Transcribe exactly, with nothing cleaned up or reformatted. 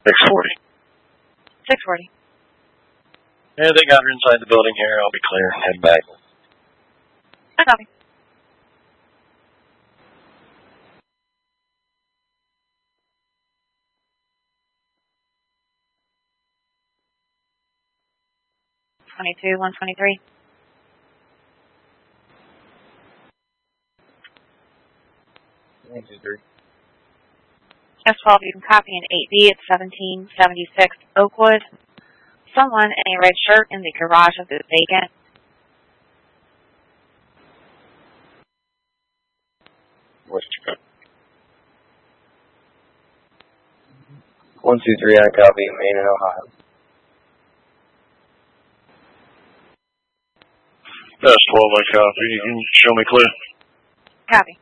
six forty. six forty. Yeah, they got her inside the building here. I'll be clear. Head back. I copy. twenty-two, one twenty-three. one two three. S twelve, you can copy an eight B at seventeen seventy-six Oakwood. Someone in a red shirt in the garage of this vacant. What's your code? one two three, I copy. Main in Ohio. S twelve, I copy. You can show me clear. Copy.